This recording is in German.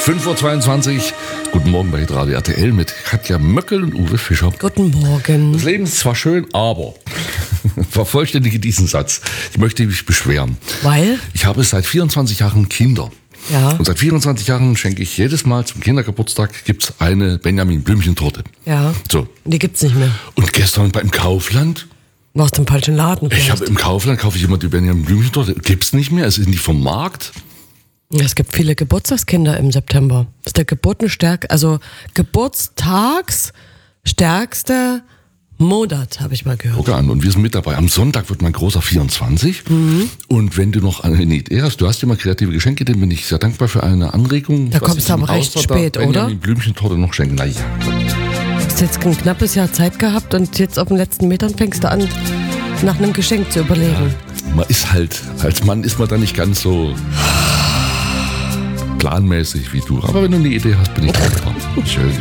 5.22 Uhr. Guten Morgen bei Radio RTL mit Katja Möckel und Uwe Fischer. Guten Morgen. Das Leben ist zwar schön, aber vervollständige diesen Satz. Ich möchte mich beschweren. Weil? Ich habe seit 24 Jahren Kinder. Ja. Und seit 24 Jahren schenke ich jedes Mal zum Kindergeburtstag gibt's eine Benjamin-Blümchen-Torte. Ja. So. Die gibt's nicht mehr. Und gestern beim Kaufland. Warst du im falschen Laden vielleicht? Ich habe im Kaufland kaufe ich immer die Benjamin-Blümchen-Torte. Gibt's nicht mehr. Es ist nicht vom Markt. Es gibt viele Geburtstagskinder im September. Das ist der geburtstagsstärkste Monat, habe ich mal gehört. Guck an, und wir sind mit dabei. Am Sonntag wird mein großer 24. Und wenn du noch eine Idee hast, du hast immer kreative Geschenke, dann bin ich sehr dankbar für eine Anregung. Da kommst du aber recht spät, oder? Blümchentorte noch schenken. Naja. Du hast jetzt ein knappes Jahr Zeit gehabt und jetzt auf den letzten Metern fängst du an, nach einem Geschenk zu überlegen. Ja, man ist halt, als Mann ist man da nicht ganz so planmäßig wie du. Aber wenn du eine Idee hast, bin ich dankbar. Schön.